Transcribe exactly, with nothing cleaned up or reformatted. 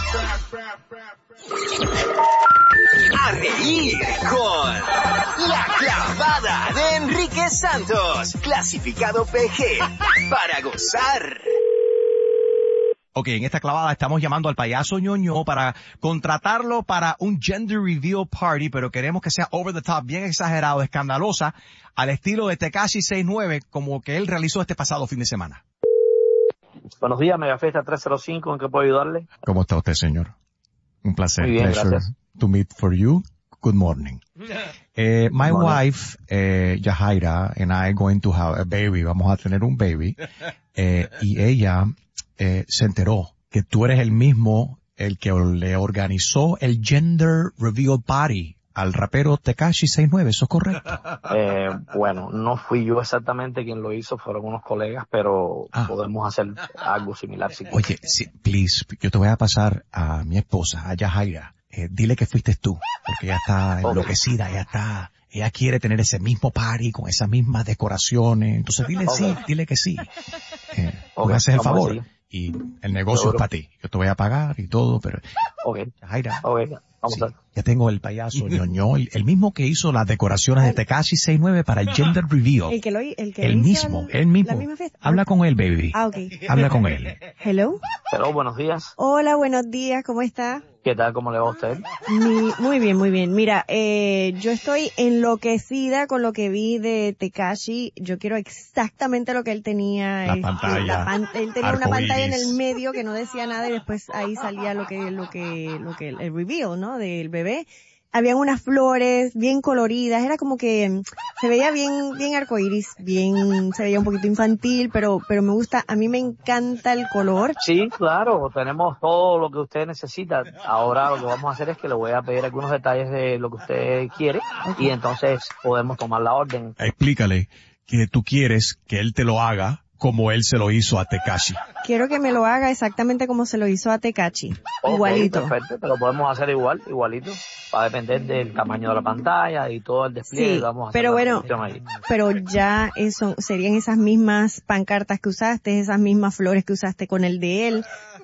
A reír con La Clavada de Enrique Santos, clasificado P G, para gozar. Ok, en esta clavada estamos llamando al payaso ñoño para contratarlo para un gender reveal party, pero queremos que sea over the top, bien exagerado, escandalosa, al estilo de Tekashi sesenta y nueve, como que él realizó este pasado fin de semana. Buenos días, Mega Fiesta trescientos cinco, ¿en qué puedo ayudarle? ¿Cómo está usted, señor? Un placer. Muy bien, Pleasure gracias. to meet for you. Good morning. Eh, my Good morning. wife, eh, Yahaira, and I going to have a baby. Vamos a tener un baby. Eh, y ella eh, se enteró que tú eres el mismo, el que le organizó el gender reveal party al rapero Tekashi sesenta y nueve. ¿Eso es correcto? Eh, bueno, no fui yo exactamente quien lo hizo, fueron unos colegas, pero Ah. podemos hacer algo similar si Oye, sí, please, yo te voy a pasar a mi esposa, a Yahaira. Eh, dile que fuiste tú, porque ella está enloquecida, ella está, ella quiere tener ese mismo party con esas mismas decoraciones. Entonces dile Ok. sí, dile que sí. Eh, tú Ok, me haces el vamos a favor seguir. y el negocio Seguro. es para ti. Yo te voy a pagar y todo, pero Ok, Yahaira, ok, vamos sí, a ver. ya tengo el payaso ñoño, el, el mismo que hizo las decoraciones de Tekashi sesenta y nueve para el gender reveal. El que lo, el que El hizo mismo, el- el mismo. La misma fiesta. Habla con él, baby. Ah, ok. Habla con él. Hello. Pero buenos días, Hola, buenos días, ¿cómo está? ¿qué tal? ¿Cómo le va a usted? Mi- muy bien, muy bien. Mira, eh, yo estoy enloquecida con lo que vi de Tekashi. Yo quiero exactamente lo que él tenía. La este, pantalla, la pan- él tenía una arcoíris. pantalla en el medio que no decía nada y después ahí salía lo que, lo que, lo que, el reveal, ¿no? Del bebé. Habían unas flores bien coloridas, era como que mm, se veía bien, bien arcoíris, bien, se veía un poquito infantil, pero, pero me gusta, a mí me encanta el color. Sí, claro, tenemos todo lo que usted necesita. Ahora lo que vamos a hacer es que le voy a pedir algunos detalles de lo que usted quiere y entonces podemos tomar la orden. Explícale que tú quieres que él te lo haga como él se lo hizo a Tekashi. Quiero que me lo haga exactamente como se lo hizo a Tekashi. Ok, Igualito. perfecto, te lo podemos hacer igual, igualito. Va a depender del tamaño de la pantalla y todo el despliegue. Sí, Vamos a hacer pero la bueno, cuestión ahí. pero ya eso serían esas mismas pancartas que usaste, esas mismas flores que usaste con el de él.